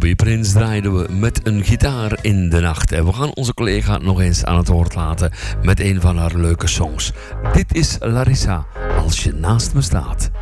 Bobby Prins draaiden we met een gitaar in de nacht. En we gaan onze collega nog eens aan het woord laten met een van haar leuke songs. Dit is Larissa, Als je naast me staat.